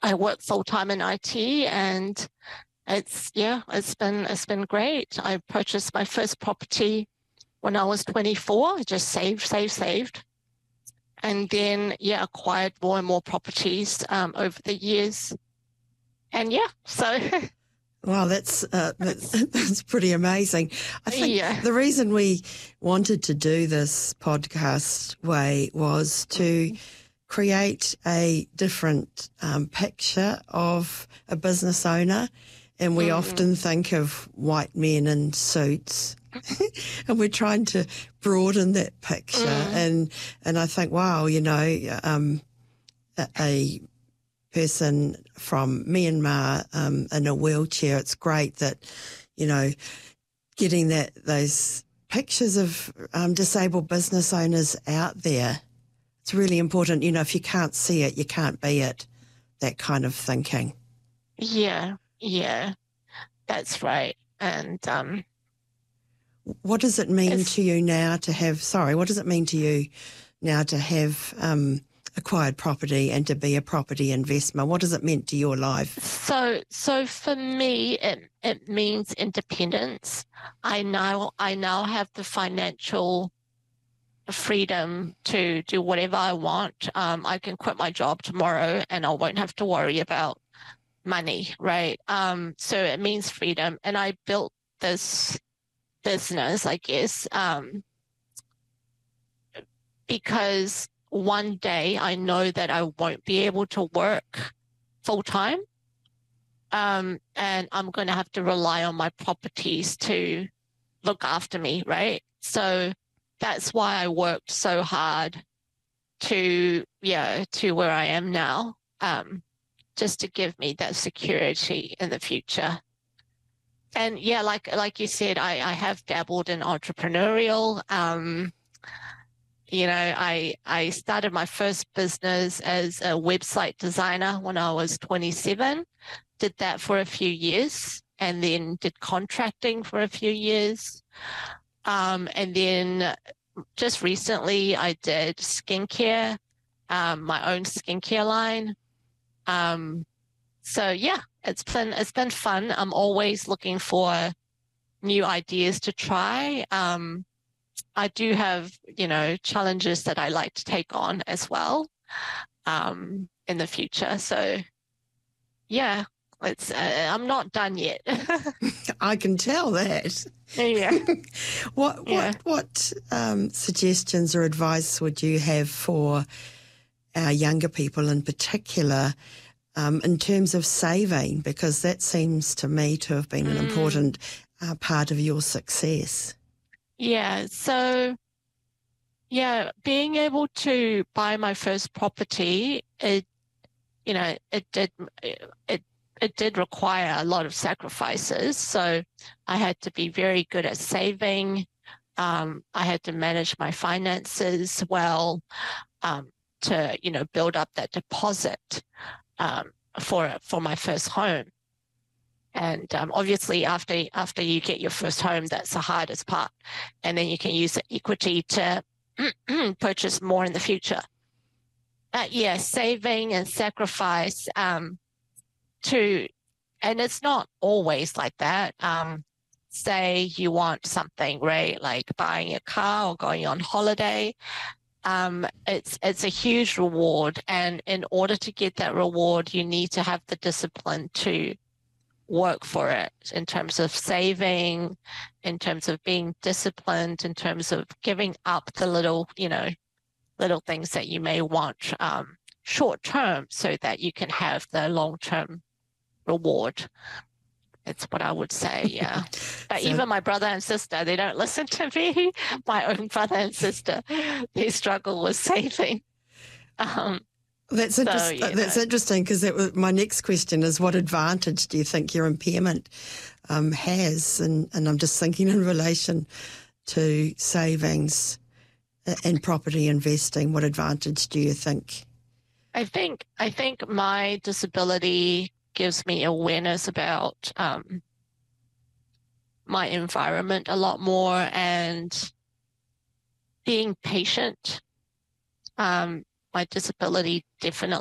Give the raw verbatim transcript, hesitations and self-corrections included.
I work full time in I T, and it's yeah, it's been it's been great. I purchased my first property when I was twenty-four. I just saved, saved, saved, and then yeah, acquired more and more properties um, over the years. And yeah, so Wow, that's, uh, that's that's pretty amazing. I think yeah. the reason we wanted to do this podcast way was to create a different um, picture of a business owner. And we mm. often think of white men in suits, and we're trying to broaden that picture. Mm. And and I think, wow, you know, um, a, a person from Myanmar um, in a wheelchair, it's great that, you know, getting that those pictures of um, disabled business owners out there. It's really important. You know, if you can't see it, you can't be it, that kind of thinking. Yeah, yeah, that's right. And um, what does it mean to you now to have, sorry, what does it mean to you now to have um, acquired property and to be a property investor? What does it mean to your life? So, so for me, it, it means independence. I now, I now have the financial freedom to do whatever I want. Um, I can quit my job tomorrow and I won't have to worry about money, right? Um, so it means freedom. And I built this business, I guess, um, because one day I know that I won't be able to work full time. Um, and I'm going to have to rely on my properties to look after me, right? So that's why I worked so hard to, yeah, to where I am now, um, just to give me that security in the future. And yeah, like like you said, I, I have dabbled in entrepreneurial. Um, you know, I I started my first business as a website designer when I was twenty-seven. Did that for a few years, and then did contracting for a few years. Um, and then just recently I did skincare, um, my own skincare line. Um, so yeah, it's been, it's been fun. I'm always looking for new ideas to try. Um, I do have, you know, challenges that I like to take on as well, um, in the future. So yeah, it's, uh, I'm not done yet. I can tell that. Yeah. what yeah. what what um, suggestions or advice would you have for our younger people in particular um, in terms of saving? Because that seems to me to have been mm. an important uh, part of your success. Yeah. So, yeah, being able to buy my first property, it, you know, it did, it It did require a lot of sacrifices. So I had to be very good at saving. Um, I had to manage my finances well, um, to, you know, build up that deposit um, for for my first home. And um, obviously, after after you get your first home, that's the hardest part. And then you can use the equity to purchase more in the future. Uh, yeah, saving and sacrifice. Um, To, and it's not always like that. Um, say you want something, right? Like buying a car or going on holiday. Um, it's, it's a huge reward. And in order to get that reward, you need to have the discipline to work for it in terms of saving, in terms of being disciplined, in terms of giving up the little, you know, little things that you may want, um, short term so that you can have the long term reward. It's what I would say, yeah. But so, even my brother and sister, they don't listen to me. My own brother and sister, they struggle with saving. Um, that's so, interest- that's interesting because my next question is, what advantage do you think your impairment um, has? And, and I'm just thinking in relation to savings and property investing, what advantage do you think? I think I think my disability gives me awareness about um, my environment a lot more and being patient. Um, my disability definitely